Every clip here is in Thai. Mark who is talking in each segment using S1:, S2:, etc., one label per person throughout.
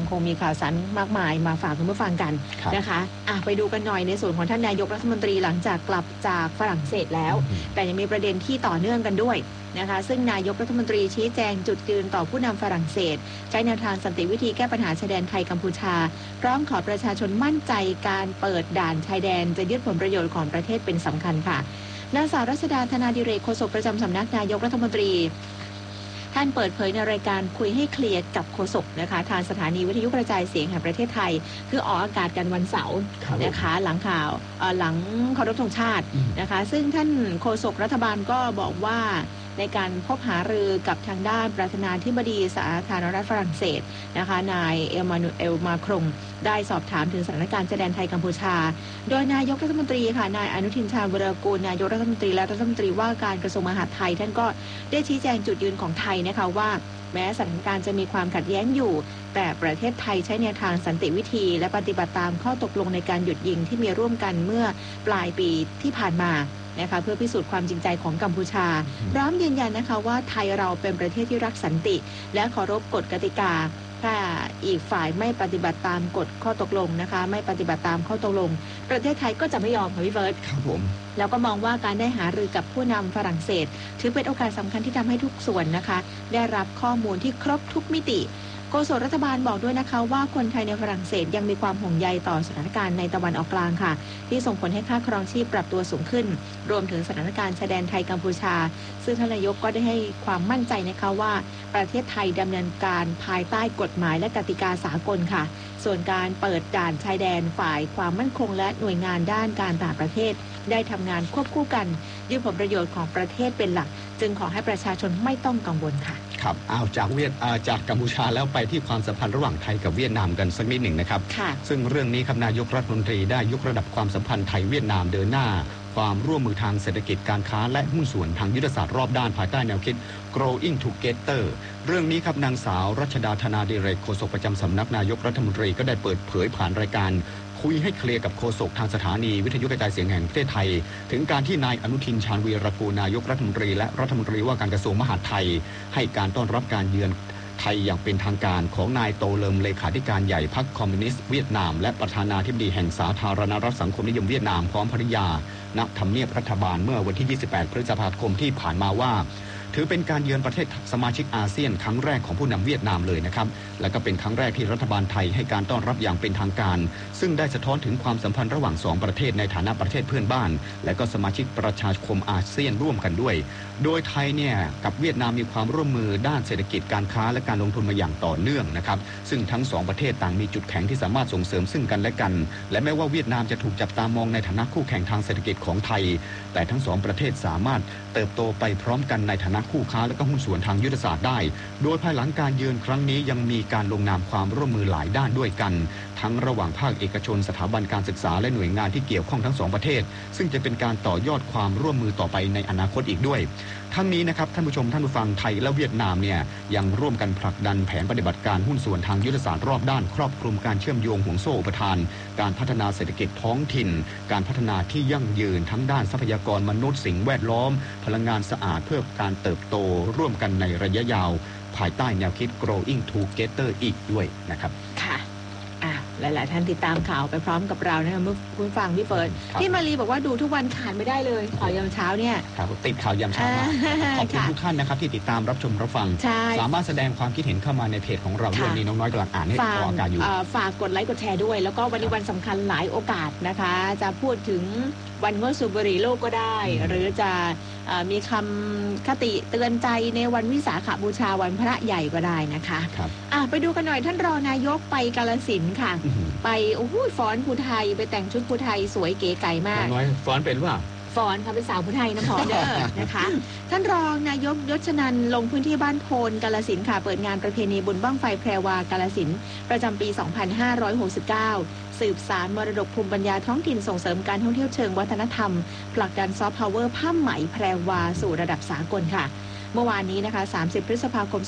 S1: คงมีข่าวสารมากมายมาฝากคุณผู้ฟังกันนะคะไปดูกันหน่อยในส่วนของท่านนายกรัฐมนตรีหลังจากกลับจากฝรั่งเศสแล้วแต่ยังมีประเด็นที่ต่อเนื่องกันด้วยนะคะซึ่งนายกรัฐมนตรีชี้แจงจุดยืนต่อผู้นำฝรั่งเศสใช้แนวทางสันติวิธีแก้ปัญหาชายแดนไทยกัมพูชาพร้อมขอประชาชนมั่นใจการเปิดด่านชายแดนจะยึดผลประโยชน์ของประเทศเป็นสำคัญค่ะนางสาวรัชดาธนาดิเรกโฆษกประจำสำนักนายกรัฐมนตรีท่านเปิดเผยในรายการคุยให้เคลียร์กับโฆษกนะคะทางสถานีวิทยุกระจายเสียงแห่งประเทศไทยคือออกอากาศกันวันเสาร์นะคะหลังเคารพธงชาตินะคะซึ่งท่านโฆษกรัฐบาลก็บอกว่าในการพบหารือกับทางด้านประธานาธิบดีสาธารณรัฐฝรั่งเศสนะคะนายเอลมานูเอลมาครงได้สอบถามถึงสถานการณ์ชายแดนไทยกัมพูชาโดยนายกรัฐมนตรีค่ะนายอนุทินชาญวิรากูลนายกรัฐมนตรีและรัฐมนตรีว่าการกระทรวงมหาดไทยท่านก็ได้ชี้แจงจุดยืนของไทยนะคะว่าแม้สถานการณ์จะมีความขัดแย้งอยู่แต่ประเทศไทยใช้แนวทางสันติวิธีและปฏิบัติตามข้อตกลงในการหยุดยิงที่มีร่วมกันเมื่อปลายปีที่ผ่านมานะคะเพื่อพิสูจน์ความจริงใจของกัมพูชาพร้อมยืนยันนะคะว่าไทยเราเป็นประเทศที่รักสันติและเคารพกฎกติกาถ้าอีกฝ่ายไม่ปฏิบัติตามกฎข้อตกลงนะคะไม่ปฏิบัติตามข้อตกลงประเทศไทยก็จะไม่ยอมค่ะพี่เฟิร์ส
S2: ครับผม
S1: แล้วก็มองว่าการได้หารือกับผู้นำฝรั่งเศสถือเป็นโอกาสสำคัญที่ทำให้ทุกส่วนนะคะได้รับข้อมูลที่ครบทุกมิติโฆษกรัฐบาลบอกด้วยนะคะว่าคนไทยในฝรั่งเศสยังมีความห่วงใยต่อสถานการณ์ในตะวันออกกลางค่ะที่ส่งผลให้ค่าครองชีพปรับตัวสูงขึ้นรวมถึงสถานการณ์ชายแดนไทยกัมพูชาซึ่งท่านนายกก็ได้ให้ความมั่นใจนะคะว่าประเทศไทยดำเนินการภายใต้กฎหมายและกติกาสากลค่ะส่วนการเปิดด่านชายแดนฝ่ายความมั่นคงและหน่วยงานด้านการต่างประเทศได้ทำงานควบคู่กันยึดผลประโยชน์ของประเทศเป็นหลักจึงขอให้ประชาชนไม่ต้องกังวลค่ะ
S2: ครับจากกัมพูชาแล้วไปที่ความสัมพันธ์ระหว่างไทยกับเวียดนามกันสักนิดหนึ่งนะครับซึ่งเรื่องนี้ครับนายกรัฐมนตรีได้ยกระดับความสัมพันธ์ไทยเวียดนามเดินหน้าความร่วมมือทางเศรษฐกิจการค้าและหุ้นส่วนทางยุทธศาสตร์รอบด้านภายใต้แนวคิด Growing Together เรื่องนี้ครับนางสาวรัชดาธนาดิเรกโฆษกประจำสำนักนายกรัฐมนตรีก็ได้เปิดเผยผ่านรายการคุยให้เคลียร์กับโฆษกทางสถานีวิทยุกระจายเสียงแห่งประเทศไทยถึงการที่นายอนุทินชาญวีรกูลนายกรัฐมนตรีและรัฐมนตรีว่าการกระทรวงมหาดไทยให้การต้อนรับการเยือนไทยอย่างเป็นทางการของนายโตเลิมเลขาธิการใหญ่พรรคคอมมิวนิสต์เวียดนามและประธานาธิบดีแห่งสาธารณรัฐสังคมนิยมเวียดนามพร้อมภริยาณทำเนียบรัฐบาลเมื่อวันที่ 28 พฤษภาคมที่ผ่านมาว่าถือเป็นการเยือนประเทศสมาชิกอาเซียนครั้งแรกของผู้นำเวียดนามเลยนะครับและก็เป็นครั้งแรกที่รัฐบาลไทยให้การต้อนรับอย่างเป็นทางการซึ่งได้สะท้อนถึงความสัมพันธ์ระหว่าง2ประเทศในฐานะประเทศเพื่อนบ้านและก็สมาชิกประชาคมอาเซียนร่วมกันด้วยโดยไทยเนี่ยกับเวียดนามมีความร่วมมือด้านเศรษฐกิจการค้าและการลงทุนมาอย่างต่อเนื่องนะครับซึ่งทั้ง2ประเทศต่างมีจุดแข็งที่สามารถส่งเสริมซึ่งกันและกันและแม้ว่าเวียดนามจะถูกจับตามองในฐานะคู่แข่งทางเศรษฐกิจของไทยแต่ทั้ง2ประเทศสามารถเติบโตไปพร้อมกันในฐานะคู่ค้าและก็หุ้นส่วนทางยุทธศาสตร์ได้โดยภายหลังการเยือนครั้งนี้ยังมีการลงนามความร่วมมือหลายด้านด้วยกันทั้งระหว่างภาคเอกชนสถาบันการศึกษาและหน่วยงานที่เกี่ยวข้องทั้ง2ประเทศซึ่งจะเป็นการต่อยอดความร่วมมือต่อไปในอนาคตอีกด้วยทั้งนี้นะครับท่านผู้ชมท่านผู้ฟังไทยและเวียดนามเนี่ยยังร่วมกันผลักดันแผนปฏิบัติการหุ้นส่วนทางยุทธศาสตร์รอบด้านครอบคลุมการเชื่อมโยงห่วงโซ่อุปทานการพัฒนาเศรษฐกิจท้องถิ่นการพัฒนาที่ยั่งยืนทั้งด้านทรัพยากรมนุษย์สิ่งแวดล้อมพลังงานสะอาดเพื่อการเติบโตร่วมกันในระยะยาวภายใต้แนวคิด Growing Together อีกด้วยนะครับ
S1: ค่ะหลายๆท่านติดตามข่าวไปพร้อมกับเรานะคะเมื่อคุณฟังพี่เฟิร์นพี่มารีบอกว่าดูทุกวันขาดไม่ได้เลยข่าวยามเช้าเนี่ย
S2: ครับติดข่าวยามเช้าขอบคุณทุกท่านนะครับที่ติดตามรับชมรับฟังสามารถแสดงความคิดเห็นเข้ามาในเพจของเราด้วยนี่น้องน้อยกำลังอ่านให้ออกอากาศอยู่
S1: ฝากกดไลค์กดแชร์ด้วยแล้วก็วันนี้วันสำคัญหลายโอกาสนะคะจะพูดถึงวันงดสูบบุหรี่โลกก็ได้หรือจะมีคำคติเตือนใจในวันวิสาขบูชาวันพระใหญ่ก็ได้นะคะไปดูกันหน่อยท่านรองนายกไปกาฬสินธุ์ค่ะไปฟ้อนภูไทยไปแต่งชุดภูไทยสวยเก๋ไก๋มาก
S2: น้อยฟ้อนเป็นว่า
S1: ฟ้อนค่ะเป็นสาวภูไทยน้ำหอมเด้อนะคะท่านรองนายกยศนันท์ลงพื้นที่บ้านโพนกาฬสินธุ์ค่ะเปิดงานประเพณีบุญบั้งไฟแพรวากาฬสินธุ์ประจำปี 2569 สืบสานมรดกภูมิปัญญาท้องถิ่นส่งเสริมการท่องเที่ยวเชิงวัฒนธรรมผลักดันซอฟต์พาวเวอร์ผ้าไหมแพรวาสู่ระดับสากลค่ะเมื่อวานนี้นะคะ30 พฤษภาคม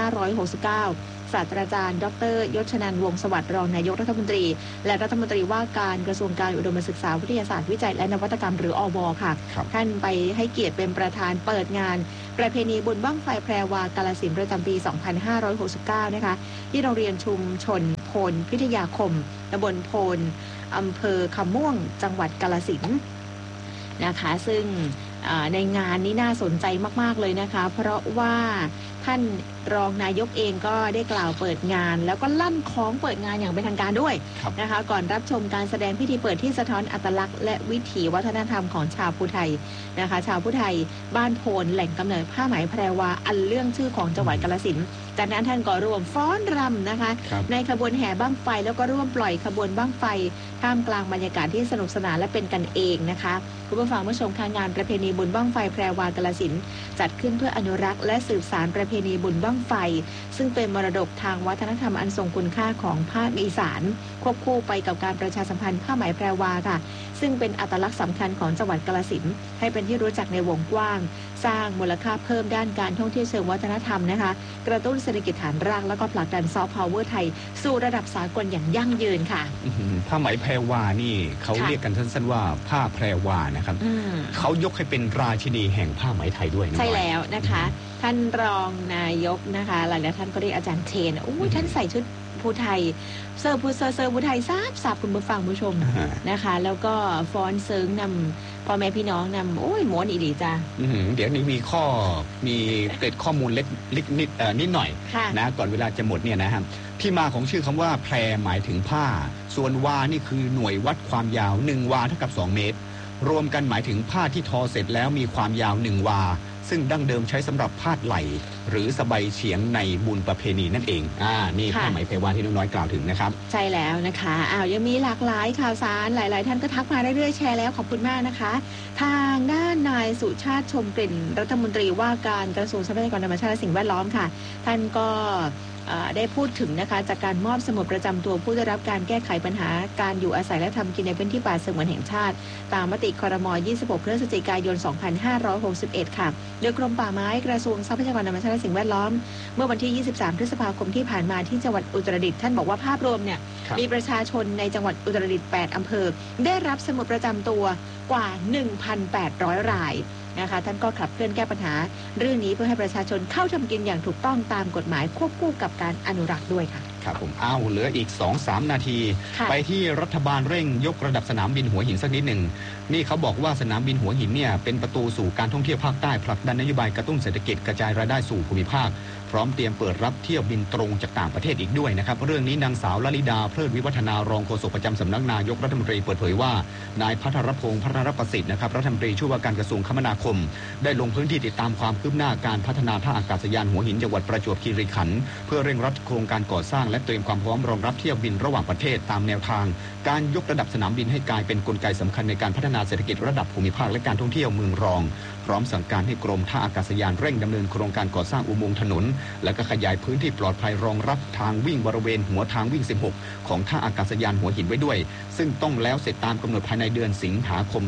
S1: 2569 ศาสตราจารย์ดร.ยศนันท์วงศ์สวัสดิ์รองนายกรัฐมนตรีและรัฐมนตรีว่าการกระทรวงการอุดมศึกษาวิทยาศาสตร์วิจัยและนวัตกรรมหรืออว.ค่ะท่านไปให้เกียรติเป็นประธานเปิดงานประเพณีบุญบั้งไฟแพรวากาฬสินธุ์ประจำปี 2569 นะคะที่โรงเรียนชุมชนโพลพิทยาคมตำบลโพนอำเภอคำม่วงจังหวัดกาฬสินธุ์นะคะซึ่งในงานนี้น่าสนใจมากๆเลยนะคะเพราะว่าท่านรองนายกเองก็ได้กล่าวเปิดงานแล้วก็ลั่นคล้องเปิดงานอย่างเป็นทางการด้วยนะคะก่อนรับชมการแสดงพิธีเปิดที่สะท้อนอัตลักษณ์และวิถีวัฒนธรรมของชาวภูไทยนะคะชาวภูไทยบ้านโพนแหล่งกำเนิดผ้าไหมแพรวาอันเรื่องชื่อของจังหวัดกาฬสินธุ์จากนั้นท่านก็ร่วมฟ้อนรำนะคะในขบวนแห่บั้งไฟแล้วก็ร่วมปล่อยขบวนบั้งไฟท่ามกลางบรรยากาศที่สนุกสนานและเป็นกันเองนะคะคุณผู้ฟังผู้ชมงานประเพณีบุญบั้งไฟแพรวากาฬสินธุ์จัดขึ้นเพื่ออนุรักษ์และสืบสานประเพณีบุญบั้งไฟซึ่งเป็นมรดกทางวัฒนธรรมอันทรงคุณค่าของภาคอีสานควบคู่ไปกับการประชาสัมพันธ์ผ้าไหมแพรวาค่ะซึ่งเป็นอัตลักษณ์สำคัญของจังหวัดกาฬสินธุ์ให้เป็นที่รู้จักในวงกว้างสร้างมูลค่าเพิ่มด้านการท่องเที่ยวเชิงวัฒนธรรมนะคะกระตุ้นเศรษฐกิจฐานรากแล้วก็ผลักดันซอฟต์พาวเวอร์ไทยสู่ระดับสากลอย่างยั่งยืนค่ะ
S2: ผ้าไหมแพรวานี่เขาเรียกกันสั้นๆว่าผ้าแพรวานะครับเขายกให้เป็นราชินีแห่งผ้าไหมไทยด้วย
S1: ใช่แล้วนะคะท่านรองนายกนะคะหลายๆท่านก็เรียกอาจารย์เชนท่านใส่ชุดภูไทยเซอร์ภูไทยทราบคุณผู้ฟังผู้ชมนะคะแล้วก็ฟ้อนเซิงนำพ่อแม่พี่น้องนำม้วนอีหลีจ้า
S2: เดี๋ยวนี้มีเกร็ดข้อมูลเล็กนิดหน่อยนะก่อนเวลาจะหมดเนี่ยนะครับที่มาของชื่อคำว่าแพรหมายถึงผ้าส่วนวานี่คือหน่วยวัดความยาว1วาเท่ากับ2เมตรรวมกันหมายถึงผ้าที่ทอเสร็จแล้วมีความยาว1วาซึ่งดั้งเดิมใช้สำหรับพาดไหล่หรือสบายเฉียงในบุญประเพณีนั่นเองนี่ผ้าไหมแพรวาที่น้อยๆกล่าวถึงนะครับ
S1: ใช่แล้วนะคะยังมีหลากหลายข่าวสารหลายๆท่านก็ทักมาเรื่อยๆแชร์แล้วขอบคุณมากนะคะทางด้านนายสุชาติชมกลิ่นรัฐมนตรีว่าการกระทรวงทรัพยากรธรรมชาติและสิ่งแวดล้อมค่ะท่านก็ได้พูดถึงนะคะจากการมอบสมุดประจำตัวผู้ได้รับการแก้ไขปัญหาการอยู่อาศัยและทำกินในพื้นที่ป่าสงวนแห่งชาติตามมติครม. 26 พฤศจิกายน 2561 ค่ะโดยกรมป่าไม้กระทรวงทรัพยากรธรรมชาติและสิ่งแวดล้อมเมื่อวันที่ 23 พฤษภาคมที่ผ่านมาที่จังหวัดอุตรดิตถ์ท่านบอกว่าภาพรวมเนี่ยมีประชาชนในจังหวัดอุตรดิตถ์ 8 อำเภอได้รับสมุดประจำตัวกว่า 1,800 รายนะคะท่านก็ขับเคลื่อนแก้ปัญหาเรื่องนี้เพื่อให้ประชาชนเข้าทำกินอย่างถูกต้องตามกฎหมายควบคู่กับการอนุรักษ์ด้วยค่ะ
S2: ครับผมเหลืออีก 2-3 นาทีไปที่รัฐบาลเร่งยกระดับสนามบินหัวหินสักนิดหนึ่งนี่เขาบอกว่าสนามบินหัวหินเนี่ยเป็นประตูสู่การท่องเที่ยวภาคใต้ผลักดันนโยบายกระตุ้นเศรษฐกิจกระจายรายได้สู่ภูมิภาคพร้อมเตรียมเปิดรับเที่ยวบินตรงจากต่างประเทศอีกด้วยนะครับเรื่องนี้นางสาวลลิดาเพลิดวิวัฒนารองโฆษกประจำสำนักนายกรัฐมนตรีเปิดเผยว่านายภัทรพงษ์พัฒนประสิทธิ์นะครับรัฐมนตรีช่วยว่าการกระทรวงคมนาคมได้ลงพื้นที่ติดตามความคืบหน้าการพัฒนาท่าอากาศยานหัวหินจังหวัดประจวบคีรีขันธ์เพื่อเร่งรัดโครงการก่อสร้างและเตรียมความพร้อมรองรับเที่ยวบินระหว่างประเทศตามแนวทางการยกระดับสนามบินให้กลายเป็นกลไกสำคัญในการพัฒนาเศรษฐกิจระดับภูมิภาคและการท่องเที่ยวเมืองรองพร้อมสั่งการให้กรมท่าอากาศยานเร่งดำเนินโครงการก่อสร้างอุโมงค์ถนนและก็ขยายพื้นที่ปลอดภัยรองรับทางวิ่งบริเวณหัวทางวิ่ง 16 ของท่าอากาศยานหัวหินไว้ด้วยซึ่งต้องแล้วเสร็จตามกำหนดภายในเดือนสิงหาคม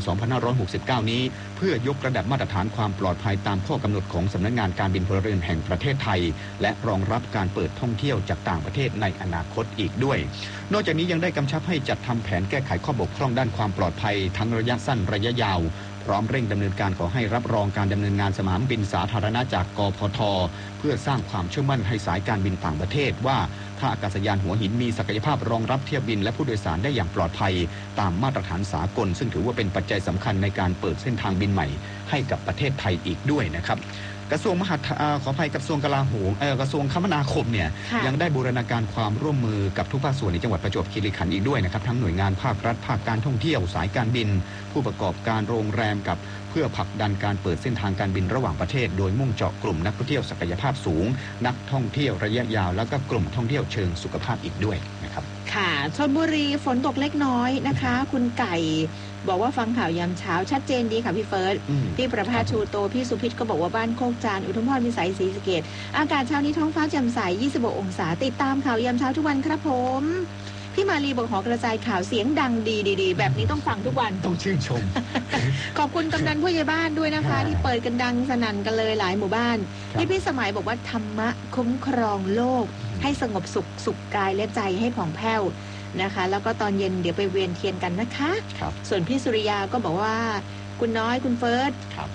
S2: 2569 นี้เพื่อยกระดับมาตรฐานความปลอดภัยตามข้อกำหนดของสำนักงานการบินพลเรือนแห่งประเทศไทยและรองรับการเปิดท่องเที่ยวจากต่างประเทศในอนาคตอีกด้วยนอกจากนี้ยังได้กำชับให้จัดทำแผนแก้ไขข้อบกพร่องด้านความปลอดภัยทั้งระยะสั้นระยะยาวพร้อมเร่งดำเนินการขอให้รับรองการดำเนินงานสนามบินสาธารณะจากกพท.เพื่อสร้างความเชื่อมั่นให้สายการบินต่างประเทศว่าท่าอากาศยานหัวหินมีศักยภาพรองรับเที่ยวบินและผู้โดยสารได้อย่างปลอดภัยตามมาตรฐานสากลซึ่งถือว่าเป็นปัจจัยสำคัญในการเปิดเส้นทางบินใหม่ให้กับประเทศไทยอีกด้วยนะครับกระทรวงขออภัยกระทรวงกลาโหมกระทรวงคมนาคมเนี่ยยังได้บูรณาการความร่วมมือกับทุกภาคส่วนในจังหวัดประจวบคีรีขันธ์อีกด้วยนะครับทั้งหน่วยงานภาครัฐภาคการท่องเที่ยวสายการบินผู้ประกอบการโรงแรมกับเพื่อผลักดันการเปิดเส้นทางการบินระหว่างประเทศโดยมุ่งเจาะกลุ่มนักท่องเที่ยวศักยภาพสูงนักท่องเที่ยวระยะยาวแล้วก็กลุ่มท่องเที่ยวเชิงสุขภาพอีกด้วยนะครับ
S1: ค่ะชลบุรีฝนตกเล็กน้อยนะคะคุณไก่บอกว่าฟังข่าวยามเช้าชัดเจนดีค่ะพี่เฟิร์สพี่ประภาชูโตพี่สุพิษก็บอกว่าบ้านโคกจานอุทุมพรวิสัยศรีสะเกษอากาศเช้านี้ท้องฟ้าแจ่มใส26 องศาติดตามข่าวยามเช้าทุกวันครับผมพี่มาลีบอกหอกระจายข่าวเสียงดังดีแบบนี้ต้องฟังทุกวัน
S2: ต้องชื่นชม
S1: ขอบคุณกำนันผู้ใหญ่บ้านด้วยนะคะที่เปิดกันดังสนั่นกันเลยหลายหมู่บ้านพี่สมัยบอกว่าธรรมะคุ้มครองโลกให้สงบสุขกายและใจให้ผ่องแผ้วนะคะแล้วก็ตอนเย็นเดี๋ยวไปเวียนเทียนกันนะคะส่วนพี่สุริยาก็บอกว่าคุณน้อยคุณเฟิร์ส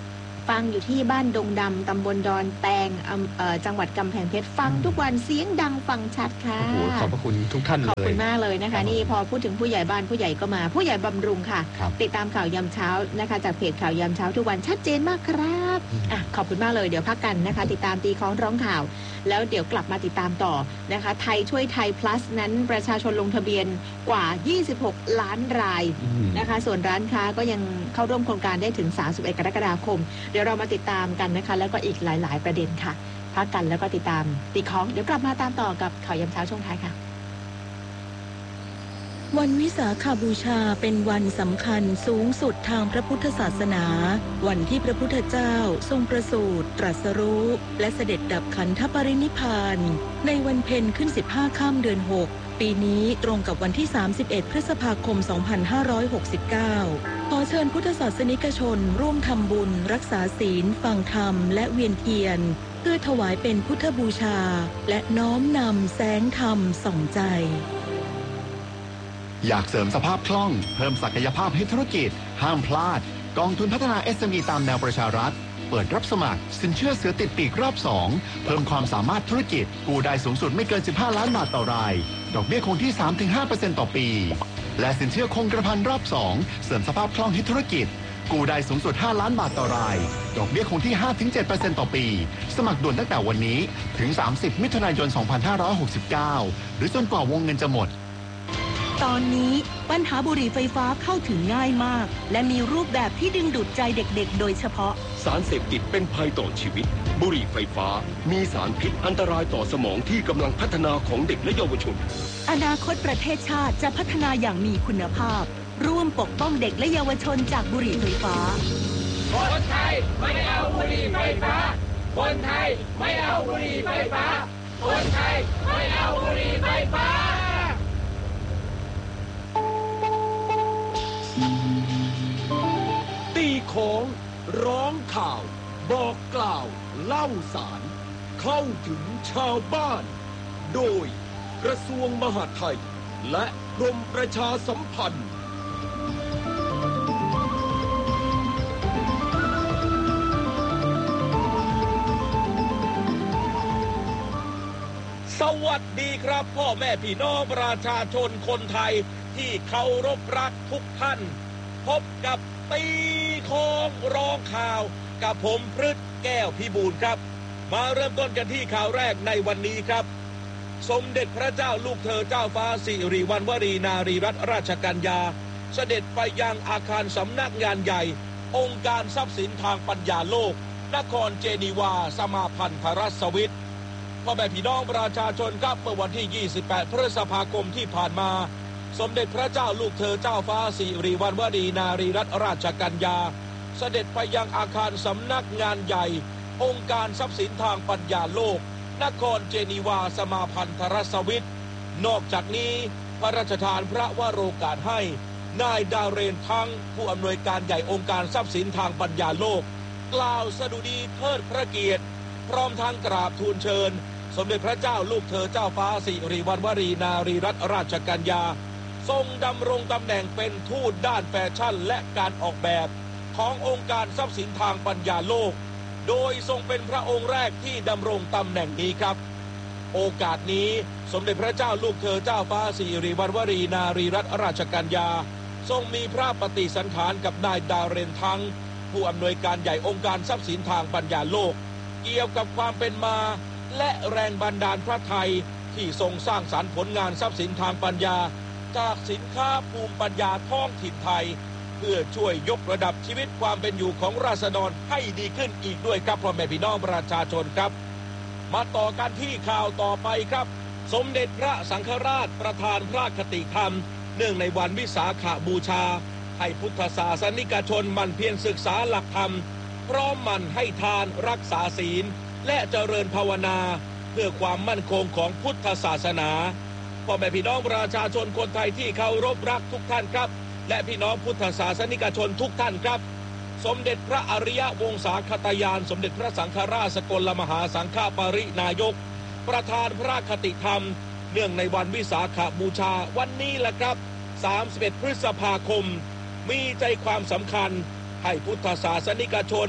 S1: ฟังอยู่ที่บ้านดงดำตำบลดอนแตงจังหวัดกำแพงเพชรฟังทุกวันเสียงดังฟังชัดค่ะ
S2: โอ้โหขอบพระคุณทุกท่านเลย
S1: ขอบคุณมากเลยนะคะนี่พอพูดถึงผู้ใหญ่บ้านผู้ใหญ่ก็มาผู้ใหญ่บำรุงค่ะติดตามข่าวยามเช้านะคะจากเพจข่าวยามเช้าทุกวันชัดเจนมากครับขอบคุณมากเลยเดี๋ยวพักกันนะคะติดตามตีคล้องร้องข่าวแล้วเดี๋ยวกลับมาติดตามต่อนะคะไทยช่วยไทย plus นั้นประชาชนลงทะเบียนกว่า26ล้านรายนะคะส่วนร้านค้าก็ยังเข้าร่วมโครงการได้ถึง31กรกฎาคมเดี๋ยวเรามาติดตามกันนะคะแล้วก็อีกหลายๆประเด็นค่ะพักกันแล้วก็ติดตามตีคล้องเดี๋ยวกลับมาตามต่อกับข่าวยามเช้าช่วงท้ายค่ะ
S3: วันวิสาขบูชาเป็นวันสำคัญสูงสุดทางพระพุทธศาสนาวันที่พระพุทธเจ้าทรงประสูติตรัสรู้และเสด็จดับขันธปรินิพพานในวันเพ็ญขึ้น15ค่ำเดือน6ปีนี้ตรงกับวันที่31พฤษภาคม2569ขอเชิญพุทธศาสนิกชนร่วมทำบุญรักษาศีลฟังธรรมและเวียนเทียนเพื่อถวายเป็นพุทธบูชาและน้อมนำแสงธรรมส่องใจ
S4: อยากเสริมสภาพคล่องเพิ่มศักยภาพให้ธุรกิจห้ามพลาดกองทุนพัฒนา SME ตามแนวประชารัฐเปิดรับสมัครสินเชื่อเสือติดปีกรอบ2เพิ่มความสามารถธุรกิจกู้ได้สูงสุดไม่เกิน15ล้านบาทต่อรายดอกเบี้ยคงที่ 3-5% ต่อปีและสินเชื่อคงกระพันรอบ2เสริมสภาพคล่องให้ธุรกิจกู้ได้สูงสุด5ล้านบาทต่อรายดอกเบี้ยคงที่ 5-7% ต่อปีสมัครด่วนตั้งแต่วันนี้ถึง30มิถุนายน2569หรือจนกว่าวงเงินจะหมด
S3: ตอนนี้ปัญหาบุหรี่ไฟฟ้าเข้าถึงง่ายมากและมีรูปแบบที่ดึงดูดใจเด็กๆโดยเฉพาะ
S5: สารเสพติดเป็นภัยต่อชีวิตบุหรี่ไฟฟ้ามีสารพิษอันตรายต่อสมองที่กำลังพัฒนาของเด็กและเยาวชน
S3: อนาคตประเทศชาติจะพัฒนาอย่างมีคุณภาพร่วมปกป้องเด็กและเยาวชนจากบุหรี่ไฟฟ้า
S6: คนไทยไม่เอาบุหรี่ไฟฟ้าคนไทยไม่เอาบุหรี่ไฟฟ้าคนไทยไม่เอาบุหรี่ไฟฟ้า
S5: ตีของร้องข่าวบอกกล่าวเล่าสารเข้าถึงชาวบ้านโดยกระทรวงมหาดไทยและกรมประชาสัมพันธ์สวัสดีครับพ่อแม่พี่น้องประชาชนคนไทยที่เคารพรักทุกท่านพบกับตีของร้องข่าวกับผมพฤทธิ์แก้วพิบูลครับมาเริ่มต้นกันที่ข่าวแรกในวันนี้ครับสมเด็จพระเจ้าลูกเธอเจ้าฟ้าสิริวัณวรีนารีรัตนราชกัญญาเสด็จไปยังอาคารสำนักงานใหญ่องค์การทรัพย์สินทางปัญญาโลกนครเจนีวาสมาพันธรัฐสวิตพ่อแม่พี่น้องประชาชนครับเมื่อวันที่28พฤษภาคมที่ผ่านมาสมเด็จพระเจ้าลูกเธอเจ้าฟ้าสิริวัณวรีนารีรัตนราชกัญญาเสด็จไปยังอาคารสำนักงานใหญ่องค์การทรัพย์สินทางปัญญาโลกนครเจนีวาสมาพันธรัฐสวิตนอกจากนี้พระราชทานพระวโรกาสให้นายดาเรนทั้งผู้อำนวยการใหญ่องค์การทรัพย์สินทางปัญญาโลกกล่าวสดุดีเทิดพระเกียรติพร้อมทั้งกราบทูลเชิญสมเด็จพระเจ้าลูกเธอเจ้าฟ้าสิริวัณวรีนารีรัตนราชกัญญาทรงดำรงตำแหน่งเป็นทูตด้านแฟชั่นและการออกแบบขององค์การทรัพย์สินทางปัญญาโลกโดยทรงเป็นพระองค์แรกที่ดำรงตำแหน่งนี้ครับโอกาสนี้สมเด็จพระเจ้าลูกเธอเจ้าฟ้าสิริวัณวรีนารีรัตนราชกัญญาทรงมีพระปฏิสันถานกับนายดาเรนทั้งผู้อำนวยการใหญ่องค์การทรัพย์สินทางปัญญาโลกเกี่ยวกับความเป็นมาและแรงบันดาลพระทัยที่ทรงสร้างสรรค์ผลงานทรัพย์สินทางปัญญาจากสินค้าภูมิปัญญาท้องถิ่นไทยเพื่อช่วยยกระดับชีวิตความเป็นอยู่ของราษฎรให้ดีขึ้นอีกด้วยครับพ่อแม่พี่น้องประชาชนครับมาต่อกันที่ข่าวต่อไปครับสมเด็จพระสังฆราชประธานพระคติธรรมเนื่องในวันวิสาขบูชาให้พุทธศาสนิกชนหมั่นเพียรศึกษาหลักธรรมพร้อมหมั่นให้ทานรักษาศีลและเจริญภาวนาเพื่อความมั่นคงของพุทธศาสนาพ่อแม่พี่น้องประชาชนคนไทยที่เคารพรักทุกท่านครับและพี่น้องพุทธศาสนิกชนทุกท่านครับสมเด็จพระอริยวงศาคตายานสมเด็จพระสังฆราชสกลมหาสังฆปรินายกประธานพระคติธรรมเนื่องในวันวิสาขบูชาวันนี้แหละครับ31พฤษภาคมมีใจความสำคัญให้พุทธศาสนิกชน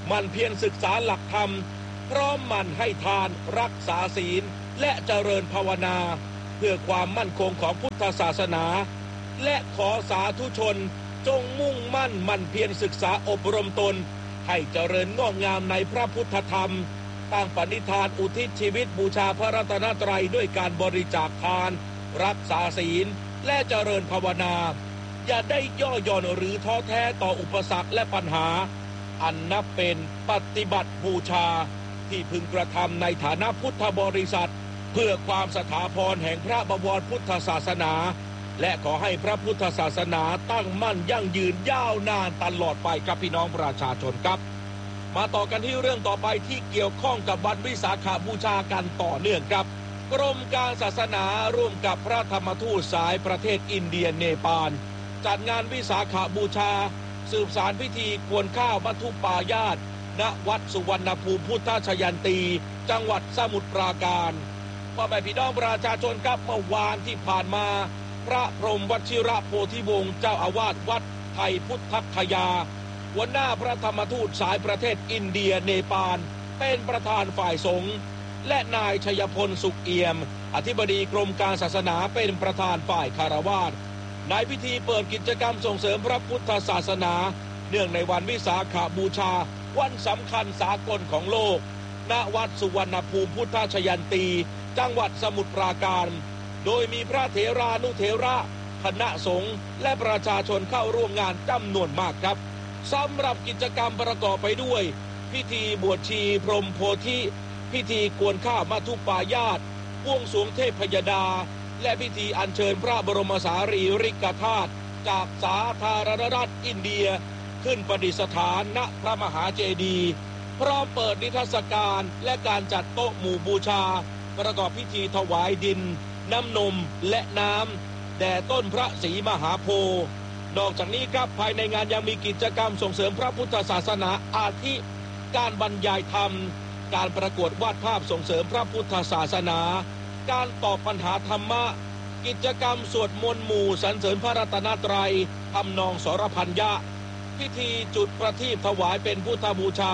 S5: มันเพียรศึกษาหลักธรรมพร้อมมันให้ทานรักษาศีลและเจริญภาวนาเพื่อความมั่นคงของพุทธศาสนาและขอสาธุชนจงมุ่งมั่นมันเพียรศึกษาอบรมตนให้เจริญงอกงามในพระพุทธธรรมตั้งปณิธานอุทิศชีวิตบูชาพระรัตนตรัยด้วยการบริจาคทานรักษาศีลและเจริญภาวนาอย่าได้ย่อหย่อนหรือท้อแท้ต่ออุปสรรคและปัญหาอันนับเป็นปฏิบัติบูชาที่พึงกระทำในฐานะพุทธบริษัทเพื่อความสถาพรแห่งพระบวรพุทธศาสนาและขอให้พระพุทธศาสนาตั้งมั่นยั่งยืนยาวนานตลอดไปครับพี่น้องประชาชนครับมาต่อกันที่เรื่องต่อไปที่เกี่ยวข้องกับวันวิสาขบูชากันต่อเนื่องครับกรมการศาสนาร่วมกับพระธรรมทูตสายประเทศอินเดียเนปาลจัดงานวิสาขบูชาสืบสานพิธีกวนข้าวมัทุปายาตณวัดสุวรรณภูมิพุทธชยันตีจังหวัดสมุทรปราการพ่อแม่พี่น้องประชาชนครับเมื่อวานที่ผ่านมาพระพรหมวชิระโพธิวงศ์เจ้าอาวาสวัดไทยพุทธคยาหัวหน้าพระธรรมทูตสายประเทศอินเดียเนปาลเป็นประธานฝ่ายสงฆ์และนายชัยพลสุขเอี่ยมอธิบดีกรมการศาสนาเป็นประธานฝ่ายคารวาสในพิธีเปิดกิจกรรมส่งเสริมพระพุทธศาสนาเนื่องในวันวิสาขบูชาวันสำคัญสากลของโลกณวัดสุวรรณภูมิพุทธชยันตีจังหวัดสมุทรปราการโดยมีพระเถรานุเถระคณะสงฆ์และประชาชนเข้าร่วมงานจำนวนมากครับสำหรับกิจกรรมประกอบไปด้วยพิธีบวชชีพรหมโพธิพิธีกวนข้าวมัทุปายาตบวงสรวงเทพยดาและพิธีอัญเชิญพระบรมสารีริกธาตุจากสาธารณรัฐอินเดียขึ้นประดิษฐานณพระมหาเจดีย์พร้อมเปิดนิทรรศการและการจัดโต๊ะหมู่บูชาประกอบพิธีถวายดินน้ำนมและน้ำแด่ต้นพระศรีมหาโพธิ์นอกจากนี้ครับภายในงานยังมีกิจกรรมส่งเสริมพระพุทธศาสนาอาทิการบรรยายธรรมการประกวดวาดภาพส่งเสริมพระพุทธศาสนาการตอบปัญหาธรรมะกิจกรรมสวดมนต์หมู่สรรเสริญพระรัตนตรัยทำนองสรพัญญะพิธีจุดประทีปถวายเป็นพุทธบูชา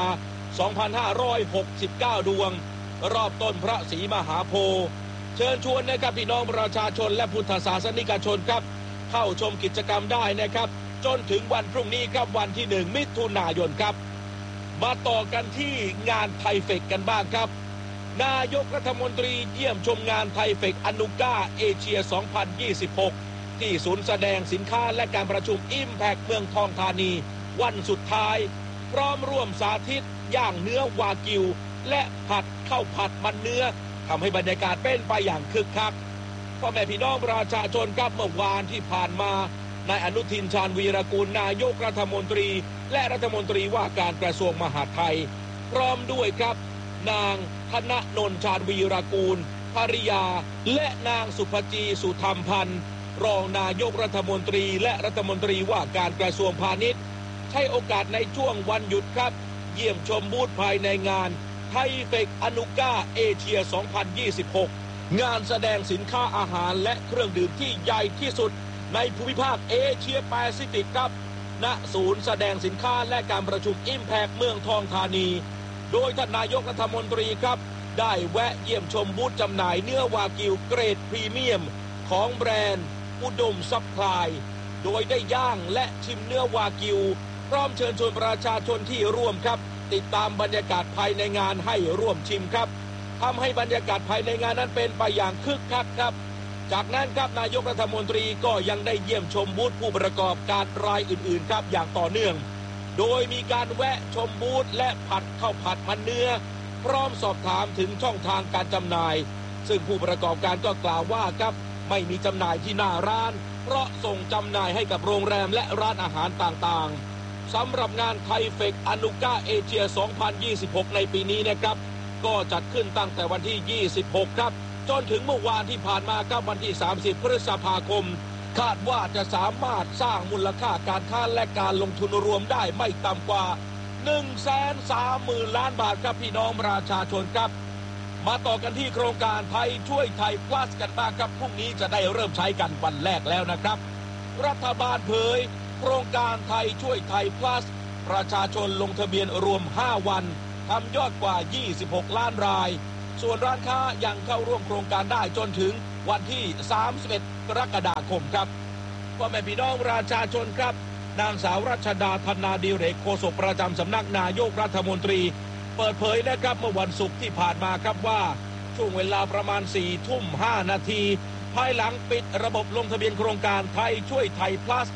S5: 2,569 ดวงรอบต้นพระศรีมหาโพธิ์เชิญชวนนะครับพี่น้องประชาชนและพุทธศาสนิกชนครับเข้าชมกิจกรรมได้นะครับจนถึงวันพรุ่งนี้ครับวันที่1 มิถุนายนครับมาต่อกันที่งานไทเฟคกันบ้างครับนายกรัฐมนตรีเยี่ยมชมงานไทเฟคอนุก้าเอเชีย 2026 ที่ศูนย์แสดงสินค้าและการประชุม Impact เมืองทองธานีวันสุดท้ายพร้อมร่วมสาธิตย่างเนื้อวากิวและผัดข้าวผัดมันเนื้อทำให้บรรยากาศเป็นไปอย่างคึกคักพ่อแม่พี่น้องประชาชนครับเมื่อวานที่ผ่านมานายอนุทินชาญวีรกูลนายกรัฐมนตรีและรัฐมนตรีว่าการกระทรวงมหาดไทยพร้อมด้วยครับนางธนนนท์ชาญวีรกูลภริยาและนางสุภจีสุธรรมพันธ์รองนายกรัฐมนตรีและรัฐมนตรีว่าการกระทรวงพาณิชย์ใช้โอกาสในช่วงวันหยุดครับเยี่ยมชมบูธภายในงานไทเฟคอนุก้าเอเชีย 2026 งานแสดงสินค้าอาหารและเครื่องดื่มที่ใหญ่ที่สุดในภูมิภาคเอเชียแปซิฟิกครับณศูนย์แสดงสินค้าและการประชุม Impact เมืองทองธานีโดยท่านนายกรัฐมนตรีครับได้แวะเยี่ยมชมบูธจำหน่ายเนื้อวากิวเกรดพรีเมียมของแบรนด์อุดมซัพพลายโดยได้ย่างและชิมเนื้อวากิวพร้อมเชิญชวนประชาชนที่ร่วมครับติดตามบรรยากาศภายในงานให้ร่วมชิมครับทำให้บรรยากาศภายในงานนั้นเป็นไปอย่างคึกคักครับจากนั้นครับนายกรัฐมนตรีก็ยังได้เยี่ยมชมบูธผู้ประกอบการรายอื่นๆครับอย่างต่อเนื่องโดยมีการแวะชมบูธและผัดข้าวผัดมันเนื้อพร้อมสอบถามถึงช่องทางการจำหน่ายซึ่งผู้ประกอบการก็กล่าวว่าครับไม่มีจำหน่ายที่หน้าร้านเพราะส่งจำหน่ายให้กับโรงแรมและร้านอาหารต่างๆสำหรับงานไทเฟคอนุก้าเอเชีย 2026 ในปีนี้นะครับก็จัดขึ้นตั้งแต่วันที่ 26 ครับจนถึงเมื่อวานที่ผ่านมาครับวันที่ 30 พฤษภาคมคาดว่าจะสามารถสร้างมูลค่าการค้าและการลงทุนรวมได้ไม่ต่ำกว่า 130,000 ล้านบาทครับพี่น้องประชาชนครับมาต่อกันที่โครงการไทยช่วยไทย plus กันบ้างครับพรุ่งนี้จะได้เริ่มใช้กันวันแรกแล้วนะครับรัฐบาลเผยโครงการไทยช่วยไทย plus ประชาชนลงทะเบียนรวม5วันทำยอดกว่า26ล้านรายส่วนร้านค้ายังเข้าร่วมโครงการได้จนถึงวันที่31กรกฎาคมครับพ่อแม่พี่น้องประชาชนครับนางสาวรัชดาธนาดิเรกโฆษกประจำสำนักนายกรัฐมนตรีเปิดเผยนะครับเมื่อวันศุกร์ที่ผ่านมาครับว่าช่วงเวลาประมาณ 4:05 นาทีภายหลังปิดระบบลงทะเบียนโครงการไทยช่วยไทย plus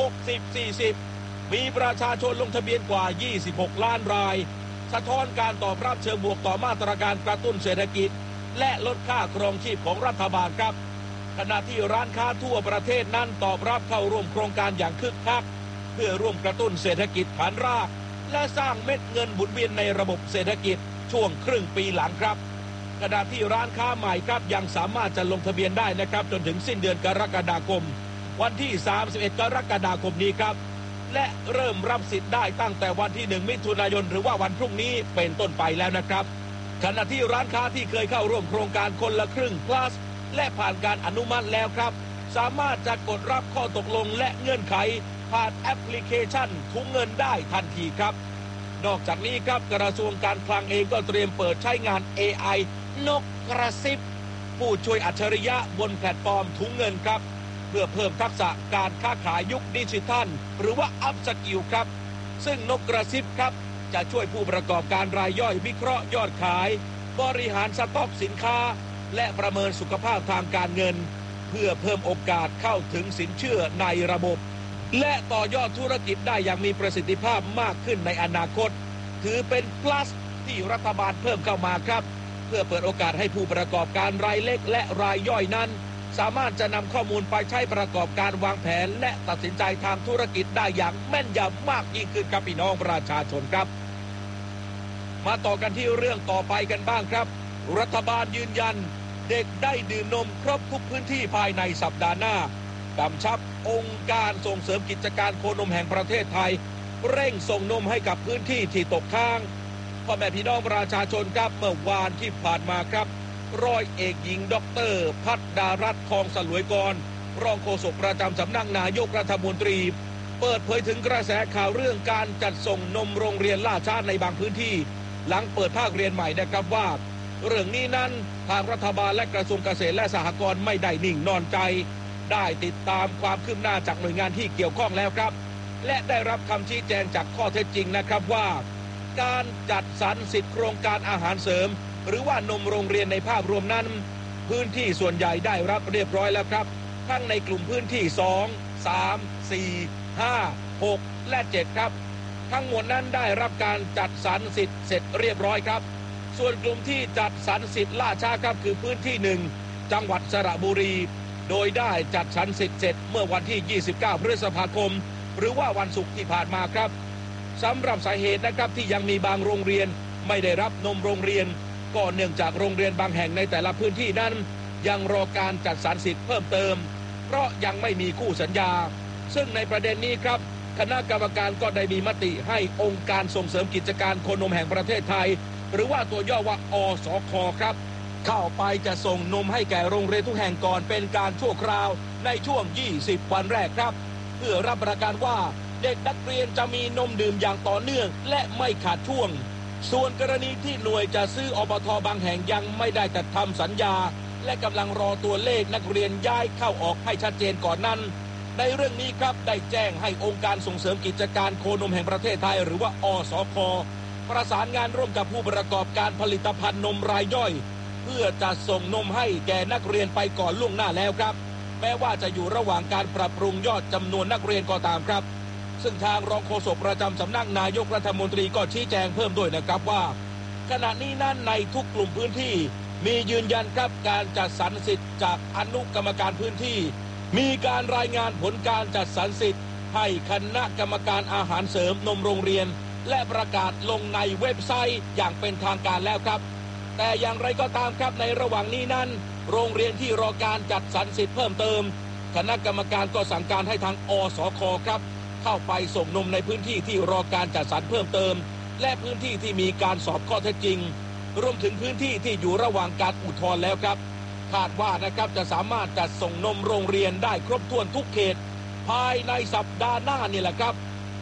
S5: 60-40 มีประชาชนลงทะเบียนกว่า26ล้านรายสะท้อนการตอบรับเชิงบวกต่อมาตรการกระตุ้นเศรษฐกิจและลดค่าครองชีพของรัฐบาลครับขณะที่ร้านค้าทั่วประเทศนั้นตอบรับเข้าร่วมโครงการอย่างคึกคักเพื่อร่วมกระตุ้นเศรษฐกิจฐานรากและสร้างเม็ดเงินหมุนเวียนในระบบเศรษฐกิจช่วงครึ่งปีหลังครับขณะที่ร้านค้าใหม่ครับยังสามารถจะลงทะเบียนได้นะครับจนถึงสิ้นเดือนกรกฎาคมวันที่31กรกฎาคมนี้ครับและเริ่มรับสิทธิ์ได้ตั้งแต่วันที่1มิถุนายนหรือว่าวันพรุ่งนี้เป็นต้นไปแล้วนะครับขณะที่ร้านค้าที่เคยเข้าร่วมโครงการคนละครึ่ง plus และผ่านการอนุมัติแล้วครับสามารถจะกดรับข้อตกลงและเงื่อนไขผ่านแอปพลิเคชันถุงเงินได้ทันทีครับนอกจากนี้ครับกระทรวงการคลังเองก็เตรียมเปิดใช้งาน AI นกกระซิบผู้ช่วยอัจฉริยะบนแพลตฟอร์มถุงเงินครับเพื่อเพิ่มทักษะการค้าขายยุคดิจิทัลหรือว่าอัพสกิลครับซึ่งนกกระซิบครับจะช่วยผู้ประกอบการรายย่อยวิเคราะห์ยอดขายบริหารสต็อกสินค้าและประเมินสุขภาพทางการเงินเพื่อเพิ่มโอกาสเข้าถึงสินเชื่อในระบบและต่อยอดธุรกิจได้อย่างมีประสิทธิภาพมากขึ้นในอนาคตถือเป็น plus ที่รัฐบาลเพิ่มเข้ามาครับเพื่อเปิดโอกาสให้ผู้ประกอบการรายเล็กและรายย่อยนั้นสามารถจะนำข้อมูลไปใช้ประกอบการวางแผนและตัดสินใจทางธุรกิจได้อย่างแม่นยำมากยิ่งขึ้นครับพี่น้องประชาชนครับมาต่อกันที่เรื่องต่อไปกันบ้างครับรัฐบาลยืนยันเด็กได้ดื่มนมครบทุกพื้นที่ภายในสัปดาห์หน้ากำชับองค์การส่งเสริมกิจการโคนมแห่งประเทศไทยเร่งส่งนมให้กับพื้นที่ที่ตกค้างพ่อแม่พี่น้องประชาชนครับเมื่อวานที่ผ่านมาครับร้อยเอกหญิงดร.ภัทรดารัตน์ ทองสลวยกรรองโฆษกประจำสำนักนายกรัฐมนตรีเปิดเผยถึงกระแสข่าวเรื่องการจัดส่งนมโรงเรียนล่าช้าในบางพื้นที่หลังเปิดภาคเรียนใหม่นะครับว่าเรื่องนี้นั้นทางรัฐบาลและกระทรวงเกษตรและสหกรณ์ไม่ได้นิ่งนอนใจได้ติดตามความคืบหน้าจากหน่วยงานที่เกี่ยวข้องแล้วครับและได้รับคำชี้แจงจากข้อเท็จจริงนะครับว่าการจัดสรรสิทธิโครงการอาหารเสริมหรือว่านมโรงเรียนในภาพรวมนั้นพื้นที่ส่วนใหญ่ได้รับเรียบร้อยแล้วครับทั้งในกลุ่มพื้นที่2, 3, 4, 5, 6 และ 7ครับทั้งหมดนั้นได้รับการจัดสรรสิทธิ์เสร็จเรียบร้อยครับส่วนกลุ่มที่จัดสรรสิทธิ์ล่าช้าครับคือพื้นที่1จังหวัดสระบุรีโดยได้จัดสรรสิทธิ์เสร็จเมื่อวันที่29พฤษภาคมหรือว่าวันศุกร์ที่ผ่านมาครับสำหรับสาเหตุนะครับที่ยังมีบางโรงเรียนไม่ได้รับนมโรงเรียนก็เนื่องจากโรงเรียนบางแห่งในแต่ละพื้นที่นั้นยังรอการจัดสรรสิทธิ์เพิ่มเติมเพราะยังไม่มีคู่สัญญาซึ่งในประเด็นนี้ครับคณะกรรมการก็ได้มีมติให้องค์การส่งเสริมกิจการโคนมแห่งประเทศไทยหรือว่าตัวย่อว่าอสค.ครับเข้าไปจะส่งนมให้แก่โรงเรียนทุกแห่งก่อนเป็นการชั่วคราวในช่วง20วันแรกครับเพื่อรับประกันว่าเด็กนักเรียนจะมีนมดื่มอย่างต่อเนื่องและไม่ขาดช่วงส่วนกรณีที่หน่วยจะซื้ออบท.บางแห่งยังไม่ได้จัดทำสัญญาและกำลังรอตัวเลขนักเรียนย้ายเข้าออกให้ชัดเจนก่อนนั้นในเรื่องนี้ครับได้แจ้งให้องค์การส่งเสริมกิจการโคนมแห่งประเทศไทยหรือว่าอสค.ประสานงานร่วมกับผู้ประกอบการผลิตภัณฑ์นมรายย่อยเพื่อจะส่งนมให้แก่นักเรียนไปก่อนล่วงหน้าแล้วครับแม้ว่าจะอยู่ระหว่างการปรับปรุงยอดจำนวนนักเรียนก็ตามครับซึ่งทางรองโฆษกประจำสำนักนายกรัฐมนตรีก็ชี้แจงเพิ่มด้วยนะครับว่าขณะนี้นั้นในทุกกลุ่มพื้นที่มียืนยันครับการจัดสรรสิทธิ์จากอนุกรรมการพื้นที่มีการรายงานผลการจัดสรรสิทธิ์ให้คณะกรรมการอาหารเสริมนมโรงเรียนและประกาศลงในเว็บไซต์อย่างเป็นทางการแล้วครับแต่อย่างไรก็ตามครับในระหว่างนี้นั้นโรงเรียนที่รอการจัดสรรสิทธิ์เพิ่มเติมคณะกรรมการก็สั่งการให้ทางอสค.ครับเข้าไปส่งนมในพื้นที่ที่รอการจัดสรรเพิ่มเติมและพื้นที่ที่มีการสอบข้อเท็จจริงรวมถึงพื้นที่ที่อยู่ระหว่างการอุทธรณ์แล้วครับคาดว่านะครับจะสามารถจัดส่งนมโรงเรียนได้ครบถ้วนทุกเขตภายในสัปดาห์หน้านี่แหละครับ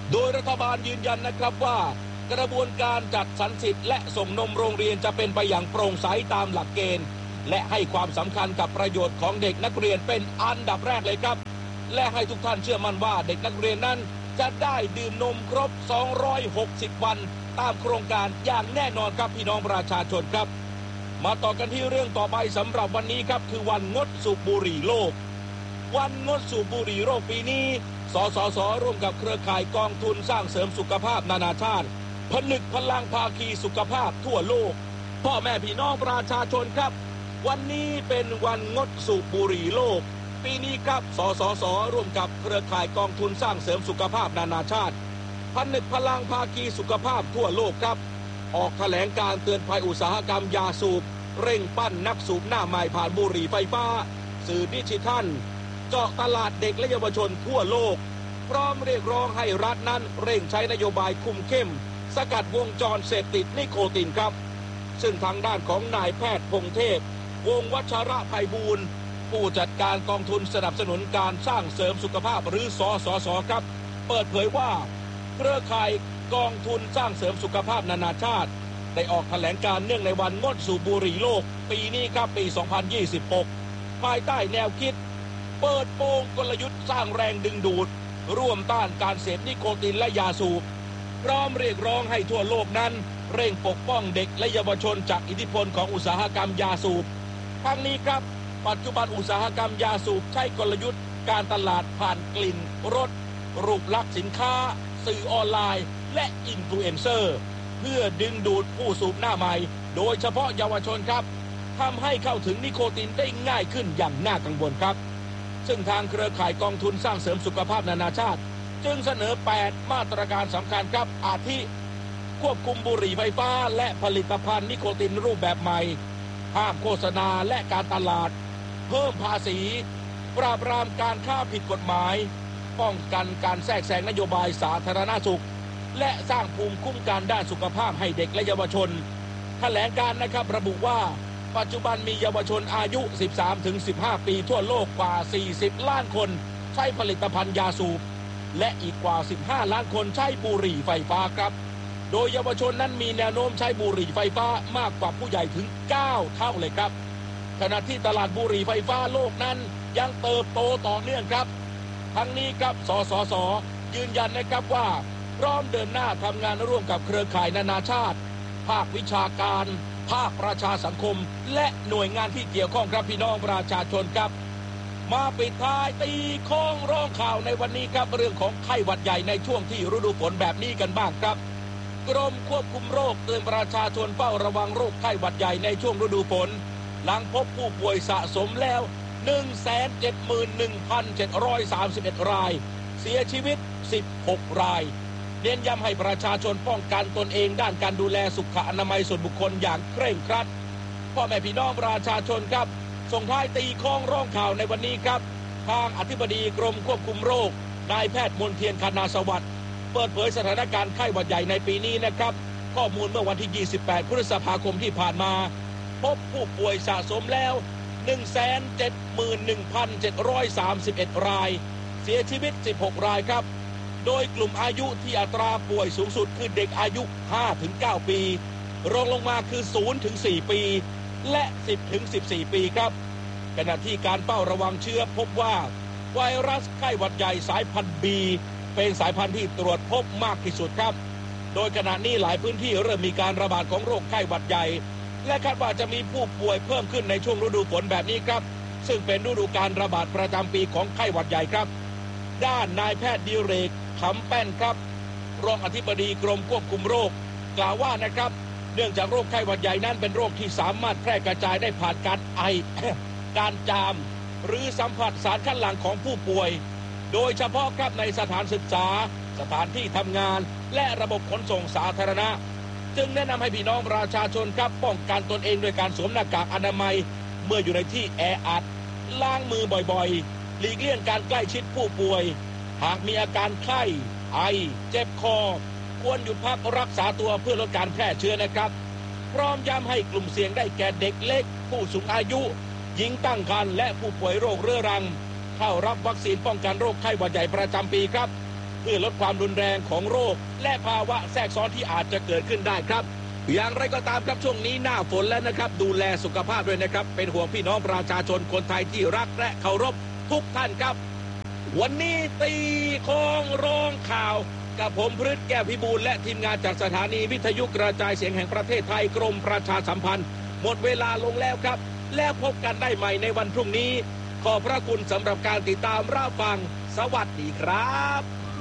S5: โดยรัฐบาลยืนยันนะครับว่ากระบวนการจัดสรรสิทธิ์และส่งนมโรงเรียนจะเป็นไปอย่างโปร่งใสตามหลักเกณฑ์และให้ความสำคัญกับประโยชน์ของเด็กนักเรียนเป็นอันดับแรกเลยครับและให้ทุกท่านเชื่อมั่นว่าเด็กนักเรียนนั้นจะได้ดื่มนมครบ260วันตามโครงการอย่างแน่นอนครับพี่น้องประชาชนครับมาต่อกันที่เรื่องต่อไปสำหรับวันนี้ครับคือวันงดสูบบุหรี่โลกวันงดสูบบุหรี่โลกปีนี้สสส.ร่วมกับเครือข่ายกองทุนสร้างเสริมสุขภาพนานาชาติผนึกพลังภาคีสุขภาพทั่วโลกพ่อแม่พี่น้องประชาชนครับวันนี้เป็นวันงดสูบบุหรี่โลกปีนี้ครับสสส.ร่วมกับเครือข่ายกองทุนสร้างเสริมสุขภาพนานาชาติผนึกพลังภาคีสุขภาพทั่วโลกครับออกแถลงการเตือนภัยอุตสาหกรรมยาสูบเร่งปั้นนักสูบหน้าใหม่ผ่านบุหรี่ไฟฟ้าสื่อดิจิทัลเจาะตลาดเด็กและเยาวชนทั่วโลกพร้อมเรียกร้องให้รัฐนั้นเร่งใช้นโยบายคุมเข้มสกัดวงจรเสพติดนิโคตินครับซึ่งทางด้านของนายแพทย์พงเทพวงศ์วัชระไพบูลย์ผู้จัดการกองทุนสนับสนุนการสร้างเสริมสุขภาพหรือสสส.ครับเปิดเผยว่าเครือข่ายกองทุนสร้างเสริมสุขภาพนานาชาติได้ออกแถลงการเนื่องในวันงดสูบบุหรี่โลกปีนี้ครับปี 2026 ภายใต้แนวคิดเปิดโปงกลยุทธ์สร้างแรงดึงดูดร่วมต้านการเสพนิโคตินและยาสูบพร้อมเรียกร้องให้ทั่วโลกนั้นเร่งปกป้องเด็กและเยาวชนจากอิทธิพลของอุตสาหกรรมยาสูบทั้งนี้ครับปัจจุบันอุตสาหกรรมยาสูบใช้กลยุทธ์การตลาดผ่านกลิ่นรสรูปลักษณ์สินค้าสื่อออนไลน์และอินฟลูเอนเซอร์เพื่อดึงดูดผู้สูบหน้าใหม่โดยเฉพาะเยาวชนครับทำให้เข้าถึงนิโคตินได้ง่ายขึ้นอย่างน่ากังวลครับซึ่งทางเครือข่ายกองทุนสร้างเสริมสุขภาพนานาชาติจึงเสนอ8มาตรการสำคัญครับอาทิควบคุมบุหรี่ไฟฟ้าและผลิตภัณฑ์นิโคตินรูปแบบใหม่ห้ามโฆษณาและการตลาดเพิ่มภาษีปราบปรามการค้าผิดกฎหมายป้องกันการแทรกแซงนโยบายสาธารณสุขและสร้างภูมิคุ้มกันด้านสุขภาพให้เด็กและเยาวชนแถลงการนะครับระบุว่าปัจจุบันมีเยาวชนอายุ 13-15 ปีทั่วโลกกว่า 40 ล้านคนใช้ผลิตภัณฑ์ยาสูบและอีกกว่า 15 ล้านคนใช้บุหรี่ไฟฟ้าครับโดยเยาวชนนั้นมีแนวโน้มใช้บุหรี่ไฟฟ้ามากกว่าผู้ใหญ่ถึง 9 เท่าเลยครับขณะที่ตลาดบุหรี่ไฟฟ้าโลกนั้นยังเติบโตต่อเนื่องครับทั้งนี้ครับสสส.ยืนยันนะครับว่าพร้อมเดินหน้าทำงานร่วมกับเครือข่ายนานาชาติภาควิชาการภาคประชาสังคมและหน่วยงานที่เกี่ยวข้องครับพี่น้องประชาชนครับมาปิดท้ายตีโค้งร้องข่าวในวันนี้ครับเรื่องของไข้หวัดใหญ่ในช่วงที่ฤดูฝนแบบนี้กันบ้างครับกรมควบคุมโรคเตือนประชาชนเฝ้าระวังโรคไข้หวัดใหญ่ในช่วงฤดูฝนหลังพบผู้ป่วยสะสมแล้ว 171,731 รายเสียชีวิต16รายเน้นย้ำให้ประชาชนป้องกันตนเองด้านการดูแลสุขอนามัยส่วนบุคคลอย่างเคร่งครัดพ่อแม่พี่น้องประชาชนครับส่งท้ายตีโค้งร้องข่าวในวันนี้ครับทางอธิบดีกรมควบคุมโรคนายแพทย์มนเทียนคณาสวัสดิ์เปิดเผยสถานการณ์ไข้หวัดใหญ่ในปีนี้นะครับข้อมูลเมื่อวันที่ 28 พฤษภาคมที่ผ่านมาพบผู้ป่วยสะสมแล้ว 171,731 รายเสียชีวิต16รายครับโดยกลุ่มอายุที่อัตราป่วยสูงสุดคือเด็กอายุ 5-9 ปีรองลงมาคือ 0-4 ปีและ 10-14 ปีครับขณะที่การเฝ้าระวังเชื้อพบว่าไวรัสไข้หวัดใหญ่สายพันธุ์ B เป็นสายพันธุ์ที่ตรวจพบมากที่สุดครับโดยขณะนี้หลายพื้นที่เริ่มมีการระบาดของโรคไข้หวัดใหญ่และคาดว่าจะมีผู้ป่วยเพิ่มขึ้นในช่วงฤดูฝนแบบนี้ครับซึ่งเป็นฤดูการระบาดประจำปีของไข้หวัดใหญ่ครับด้านนายแพทย์ดิเรกขำแป้นครับรองอธิบดีกรมควบคุมโรคกล่าวว่านะครับเนื่องจากโรคไข้หวัดใหญ่นั้นเป็นโรคที่สามารถแพร่กระจายได้ผ่านการไอ การจามหรือสัมผัสสารคัดหลั่งของผู้ป่วยโดยเฉพาะครับในสถานศึกษาสถานที่ทำงานและระบบขนส่งสาธารณะจึงแนะนำให้พี่น้องประชาชนครับป้องกันตนเองโดยการสวมหน้ากากอนามัยเมื่ออยู่ในที่แออัดล้างมือบ่อยๆหลีกเลี่ยงการใกล้ชิดผู้ป่วยหากมีอาการไข้ไอเจ็บคอควรหยุดพักรักษาตัวเพื่อลดการแพร่เชื้อนะครับพร้อมย้ำให้กลุ่มเสี่ยงได้แก่เด็กเล็กผู้สูงอายุหญิงตั้งครรภ์และผู้ป่วยโรคเรื้อรังเข้ารับวัคซีนป้องกันโรคไข้หวัดใหญ่ประจำปีครับเพื่อลดความรุนแรงของโรคและภาวะแทรกซ้อนที่อาจจะเกิดขึ้นได้ครับอย่างไรก็ตามครับช่วงนี้หน้าฝนแล้วนะครับดูแลสุขภาพด้วยนะครับเป็นห่วงพี่น้องประชาชนคนไทยที่รักและเคารพทุกท่านครับวันนี้ตีคองร้องข่าวกับผมพฤทธิ์แก้วพิบูลและทีมงานจากสถานีวิทยุกระจายเสียงแห่งประเทศไทยกรมประชาสัมพันธ์หมดเวลาลงแล้วครับแล้วพบกันได้ใหม่ในวันพรุ่งนี้ขอบพระคุณสำหรับการติดตามรับฟังสวัสดีครับ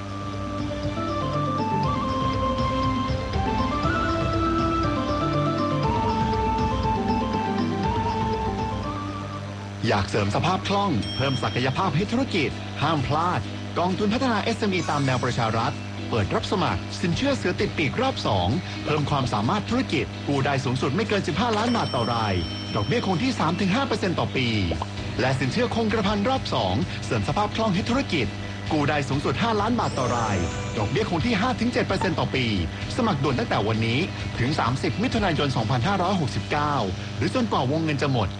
S4: อยากเสริมสภาพคล่องเพิ่มศักยภาพให้ธุรกิจห้ามพลาดกองทุนพัฒนา SME ตามแนวประชารัฐเปิดรับสมัครสินเชื่อเสือติดปีกรอบ 2เพิ่มความสามารถธุรกิจกู้ได้สูงสุดไม่เกิน15ล้านบาทต่อรายดอกเบี้ยคงที่ 3-5% ต่อปีและสินเชื่อคงกระพันรอบ 2เสริมสภาพคล่องให้ธุรกิจกู้ได้สูงสุด5ล้านบาทต่อรายดอกเบี้ยคงที่ 5-7% ต่อปีสมัครด่วนตั้งแต่วันนี้ถึง30มิถุนายน2569หรือจนกว่าวงเงินจะหมด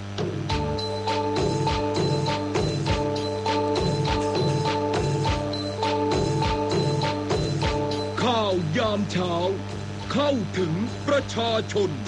S7: ข่าวยามเช้าเข้าถึงประชาชน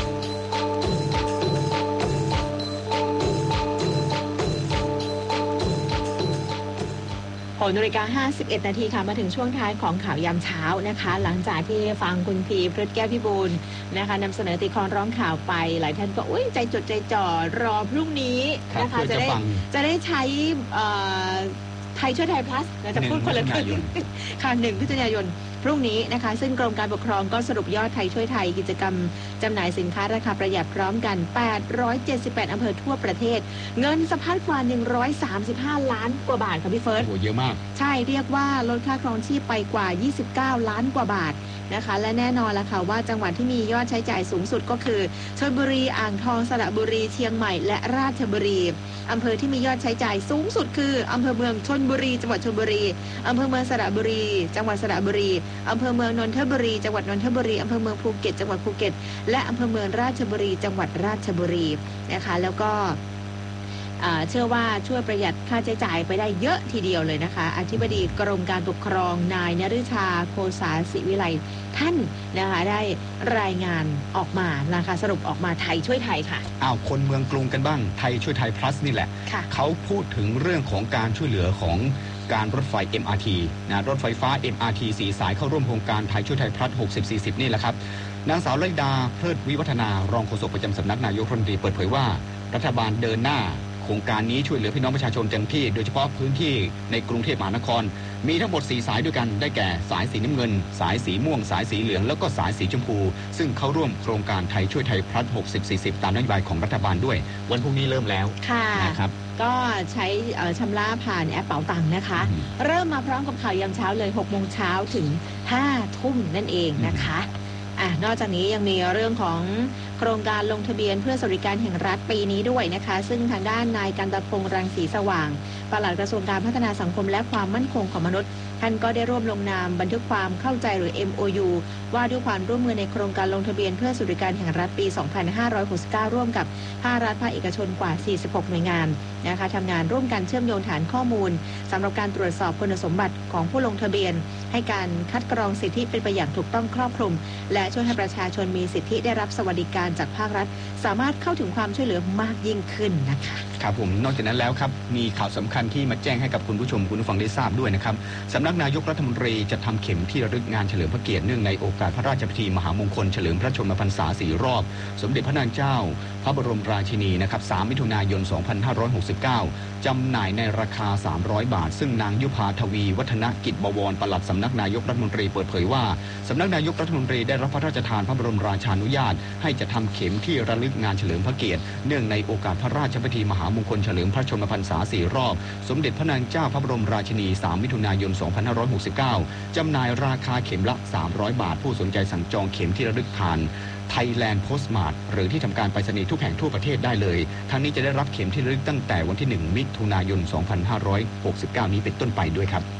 S1: 6:51 น.ค่ะมาถึงช่วงท้ายของข่าวยามเช้านะคะหลังจากที่ฟังคุณพีพฤทธิ์แก้วพิบูลนะคะนำเสนอติคอนร้องข่าวไปหลายท่านก็ใจจดใจจ่อรอพรุ่งนี้นะคะจะได้ใช้ไทยช่วยไทย plus เราจะพูดคนละครึ่งค่ะ1 พฤศจิกายนพรุ่งนี้นะคะซึ่งกรมการปกครองก็สรุปยอดไทยช่วยไทยกิจกรรมจำหน่ายสินค้าราคาประหยัดพร้อมกัน878อำเภอทั่วประเทศเงินสะพัดกว่า135ล้านกว่าบาทค่ะพี่เฟิร์ส
S2: โอ้เยอะมาก
S1: ใช่เรียกว่าลดค่าครองชีพไปกว่า29ล้านกว่าบาทนะคะและแน่นอนละค่ะว่าจังหวัดที่มียอดใช้จ่ายสูงสุดก็คือชลบุรีอ่างทองสระบุรีเชียงใหม่และราชบุรีอำเภอที่มียอดใช้จ่ายสูงสุดคืออำเภอเมืองชลบุรีจังหวัดชลบุรีอำเภอเมืองสระบุรีจังหวัดสระบุรีอำเภอเมืองนนทบุรีจังหวัดนนทบุรีอำเภอเมืองภูเก็ตจังหวัดภูเก็ตและอำเภอเมืองราชบุรีจังหวัดราชบุรีนะคะแล้วก็เชื่อว่าช่วยประหยัดค่าใช้จ่ายไปได้เยอะทีเดียวเลยนะคะอธิบดีกรมการปกครองนายนฤชาโคสาศิวิไลท่านนะคะได้รายงานออกมานะคะสรุปออกมาไทยช่วยไทยค่ะ
S2: คนเมืองกรุงกันบ้างไทยช่วยไทย plus นี่แหละเขาพูดถึงเรื่องของการช่วยเหลือของการรถไฟ MRT นะรถไฟฟ้า MRT 4 สายเข้าร่วมโครงการไทยช่วยไทย plus 60-40นี่แหละครับนางสาวลัยดาเพลิดวิวัฒนารองโฆษกประจำสำนักนายกรัฐมนตรีเปิดเผยว่ารัฐบาลเดินหน้าโครงการนี้ช่วยเหลือพี่น้องประชาชนเต็มที่โดยเฉพาะพื้นที่ในกรุงเทพมหานครมีทั้งหมด4สายด้วยกันได้แก่สายสีน้ำเงินสายสีม่วงสายสีเหลืองแล้วก็สายสีชมพูซึ่งเข้าร่วมโครงการไทยช่วยไทย plus 60-40ตามนโยบายของรัฐบาลด้วยวันพรุ่งนี้เริ่มแล้วนะครับ
S1: ก็ใช้ชำระผ่านแอปเป๋าตังค์นะคะเริ่มมาพร้อมกับข่าวยามเช้าเลย 6 โมงเช้าถึง 5 ทุ่มนั่นเองนะคะนอกจากนี้ยังมีเรื่องของโครงการลงทะเบียนเพื่อสวัสดิการแห่งรัฐปีนี้ด้วยนะคะซึ่งทางด้านนายกันตพงษ์รังสีสว่างปลัดกระทรวงการพัฒนาสังคมและความมั่นคงของมนุษย์ท่านก็ได้ร่วมลงนามบันทึกความเข้าใจหรือ MOU ว่าด้วยความร่วมมือในโครงการลงทะเบียนเพื่อสวัสดิการแห่งรัฐปี 2569 ร่วมกับภาครัฐภาคเอกชนกว่า 46 หน่วยงานนะคะทำงานร่วมกันเชื่อมโยงฐานข้อมูลสำหรับการตรวจสอบคุณสมบัติของผู้ลงทะเบียนให้การคัดกรองสิทธิเป็นไปอย่างถูกต้องครอบคลุมและช่วยให้ประชาชนมีสิทธิได้รับสวัสดิการจากภาครัฐสามารถเข้าถึงความช่วยเหลือมากยิ่งขึ้นนะคะ
S2: ครับผมนอกจากนั้นแล้วครับมีข่าวสำคัญที่มาแจ้งให้กับคุณผู้ชมคุณผู้ฟังได้ทราบด้วยนะครับสำนักนายกรัฐมนตรีจะทำเข็มที่ระลึกงานเฉลิมพระเกียรติเนื่องในโอกาสพระราชพิธีมหามงคลเฉลิมพระชนมพรรษา4 รอบสมเด็จพระนางเจ้าพระบรมราชินีนะครับ3 มิถุนายน 2569จำหน่ายในราคา300 บาทซึ่งนางยุพาทวีวัฒนกิจบวรปลัดสำนักนายกรัฐมนตรีเปิดเผยว่าสำนักนายกรัฐมนตรีได้รับพระราชทานพระบรมราชานุญาตให้จะทำเข็มที่ระลึกงานเฉลิมพระเกียรติเนื่องในโอกาสพระราชพิธีมหามงคลเฉลิมพระชนมพรรษา4 รอบสมเด็จพระนางเจ้าพระบรมราชินี3 มิถุนายน 2569จำหน่ายราคาเข็มละ300 บาทผู้สนใจสั่งจองเข็มที่ระลึกผ่าน Thailand Postmart หรือที่ทำการไปรษณีย์ทุกแห่งทั่วประเทศได้เลยทั้งนี้จะได้รับเข็มที่ระลึกตั้งแต่วันที่1 มิถุนายน 2569นี้เป็นต้นไปด้วยครับ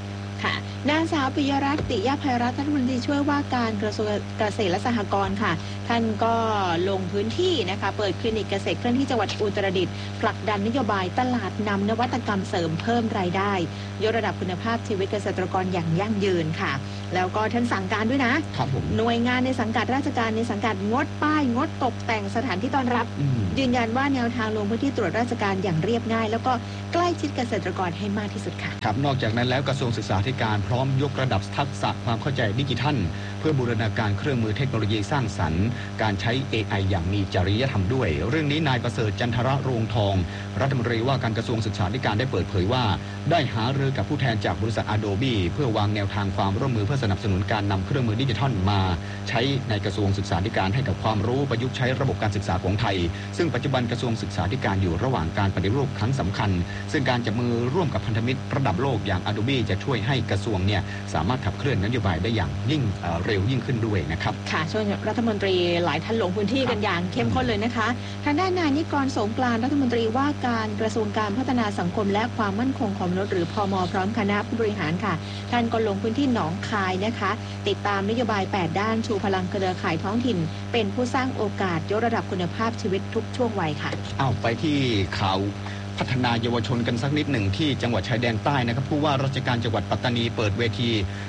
S1: ค่ะนางสาวปิยรัตน์ ติยภัยรัตน์รัฐมนตรีช่วยว่าการกระทรวงเกษตรและสหกรณ์ค่ะท่านก็ลงพื้นที่นะคะเปิดคลินิกเกษตรเคลื่อนที่จังหวัดอุตรดิตถ์ผลักดันนโยบายตลาดนำนวัตกรรมเสริมเพิ่มรายได้ยกระดับคุณภาพชีวิตเกษตรกรอย่างยั่งยืนค่ะแล้วก็ท่านสั่งการด้วยนะครับหน่วยงานในสังกัดราชการในสังกัดงดป้ายงดตกแต่งสถานที่ต้อนรับยืนยันว่าแนวทางลงพื้นที่ตรวจราชการอย่างเรียบง่ายแล้วก็ใกล้ชิดเกษตรกรให้มากที่สุดค่ะ
S2: ครับนอกจากนั้นแล้วกระทรวงศึกษาธิการพร้อมยกระดับทักษะความเข้าใจดิจิทัลเพื่อบูรณาการเครื่องมือเทคโนโลยีสร้างสรรค์การใช้ AI อย่างมีจริยธรรมด้วยเรื่องนี้นายประเสริฐจันทระโรงทองรัฐมนตรีว่าการกระทรวงศึกษาธิการได้เปิดเผยว่าได้หารือกับผู้แทนจากบริษัท Adobe เพื่อวางแนวทางความร่วมมือเพื่อสนับสนุนการนำเครื่องมือดิจิทัลมาใช้ในกระทรวงศึกษาธิการให้กับความรู้ประยุกต์ใช้ระบบการศึกษาของไทยซึ่งปัจจุบันกระทรวงศึกษาธิการอยู่ระหว่างการปฏิรูปครั้งสำคัญซึ่งการจับมือร่วมกับพันธมิตรระดับโลกอย่าง Adobe จะช่วยให้กระทรวงเนี่ยสามารถขับเคลื่อนนโยบายได้อย่างยิ่งเร็วยิ่งขึ้นด้วยนะครับ
S1: ค่ะช่วยรัฐมนตรีหลายท่านลงพื้นที่กันอย่างเข้มข้นเลยนะคะทางด้านนายนิกร สงกรานต์รัฐมนตรีว่าการกระทรวงการพัฒนาสังคมและความมั่นคงของมนุษย์หรือพม.พร้อมคณะผู้บริหารค่ะท่านก็ลงพื้นที่หนองคายนะคะติดตามนโยบาย8ด้านชูพลังเครือข่ายท้องถิ่นเป็นผู้สร้างโอกาสยกระดับคุณภาพชีวิตทุกช่วงวัยค่ะ
S2: เอาไปที่ข่าวพัฒนาเยาวชนกันสักนิดหนึ่งที่จังหวัดชายแดนใต้นะครับผู้ว่าราชการจังหวัดปัตตานีเปิดเวที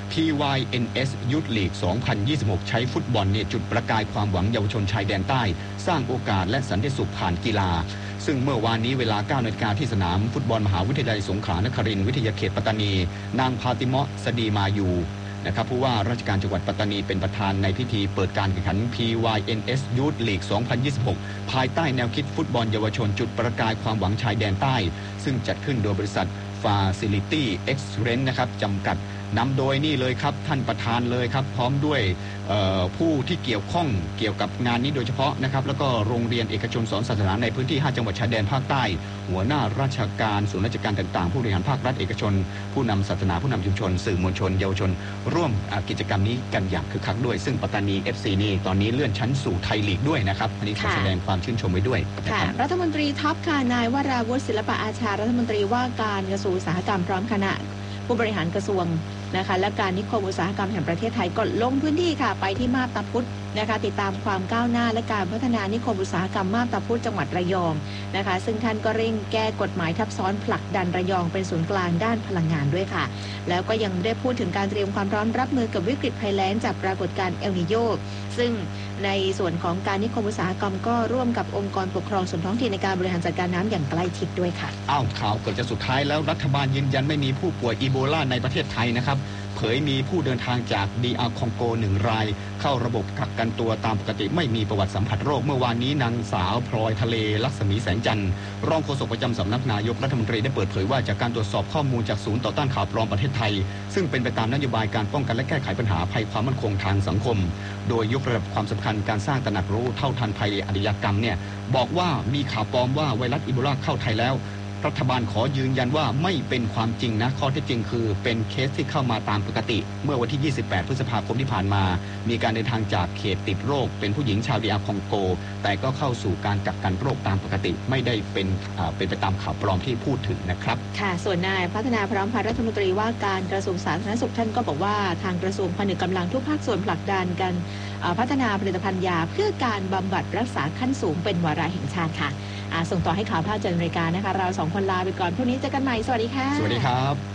S2: TYNS Youth League 2026 ใช้ฟุตบอลเนี่ยจุดประกายความหวังเยาวชนชายแดนใต้สร้างโอกาสและสันติสุขผ่านกีฬาซึ่งเมื่อวานนี้เวลา 9 นาฬิกาที่สนามฟุตบอลมหาวิทยาลัยสงขลานครินทร์วิทยาเขตปัตตานีนางพาติเมาะสดีมายูนะครับผู้ว่าราชการจังหวัดปัตตานีเป็นประธานในพิธีเปิดการแข่งขัน PYNS Youth League 2026 ภายใต้แนวคิดฟุตบอลเยาวชนจุดประกายความหวังชายแดนใต้ซึ่งจัดขึ้นโดยบริษัท Facility Excellence นะครับจำกัดนำโดยนี่เลยครับท่านประธานเลยครับพร้อมด้วยผู้ที่เกี่ยวข้องเกี่ยวกับงานนี้โดยเฉพาะนะครับแล้วก็โรงเรียนเอกชนสอนศาสนาในพื้นที่5จังหวัดชายแดนภาคใต้หัวหน้าราชการส่วนราชการต่างๆผู้บริหารภาครัฐเอกชนผู้นำศาสนาผู้นำชุมชนสื่อมวลชนเยาวชนร่วมกิจกรรมนี้กันอย่างคึกคักด้วยซึ่งปัตตานี FC นี่ตอนนี้เลื่อนชั้นสู่ไทยลีกด้วยนะครับอันนี้ขอแสดงความชื่นชมไว้ด้วย
S1: ค่ะรัฐมนตรีท็อปค่ะนายวราวุฒิศิลปะอาชารัฐมนตรีว่าการกระทรวงอุตสาหกรรมพร้อมคณะผู้บริหารกระทรวงนะคะและการนิคมอุตสาหกรรมแห่งประเทศไทยก็ลงพื้นที่ค่ะไปที่มาบตาพุธนะคะติดตามความก้าวหน้าและการพัฒนานิคมอุตสาหกรรมมาบตาพุธจังหวัดระยองนะคะซึ่งท่านก็เร่งแก้กฎหมายทับซ้อนผลักดันระยองเป็นศูนย์กลางด้านพลังงานด้วยค่ะแล้วก็ยังได้พูดถึงการเตรียมความพร้อมรับมือกับวิกฤตภัยแล้งจากปรากฏการณ์เอลนีโญซึ่งในส่วนของการนิคมอุตสาหกรรมก็ร่วมกับองค์กรปกครองส่วนท้องถิ่นในการบริหารจัดการน้ำอย่างใกล้ชิดด้วยค่ะ
S2: ข่าวเกือบจะสุดท้ายแล้วรัฐบาลยืนยันไม่มีผู้ป่วยอีโบลาในประเทศไทยนะครับเผยมีผู้เดินทางจากDRคองโก1รายเข้าระบบกักกันตัวตามปกติไม่มีประวัติสัมผัสโรคเมื่อวานนี้นางสาวพลอยทะเลลักษมีแสงจันทร์รองโฆษกประจำสำนักนายกรัฐมนตรีได้เปิดเผยว่าจากการตรวจสอบข้อมูลจากศูนย์ต่อต้านข่าวปลอมประเทศไทยซึ่งเป็นไปตามนโยบายการป้องกันและแก้ไขปัญหาภัยความมั่นคงทางสังคมโดยยกระดับความสำคัญการสร้างตระหนักรู้เท่าทันภัยอาชญากรรมเนี่ยบอกว่ามีข่าวปลอมว่าไวรัสอีโบลาเข้าไทยแล้วรัฐบาลขอยืนยันว่าไม่เป็นความจริงนะข้อเท็จจริงคือเป็นเคสที่เข้ามาตามปกติเมื่อวันที่28พฤษภาคมที่ผ่านมามีการเดินทางจากเขตติดโรคเป็นผู้หญิงชาวDRคองโกแต่ก็เข้าสู่การกักกันโรคตามปกติไม่ได้เป็นไปตามข่าวปลอมที่พูดถึงนะครับ
S1: ค่ะส่วนนายพัฒนาพร้อมพัฒน์รัฐมนตรีว่าการกระทรวงสาธารณสุขท่านก็บอกว่าทางกระทรวงผนึกกำลังทุกภาคส่วนผลักดันกันพัฒนาผลิตภัณฑ์ยาเพื่อการบำบัดรักษาขั้นสูงเป็นวาระแห่งชาติค่ะส่งต่อให้ข่าวภาคเจริญรายการนะคะเรา2 คนลาไปก่อนพรุ่งนี้เจอกันใหม่สวัสดีค่ะ
S2: สวัสดีครับ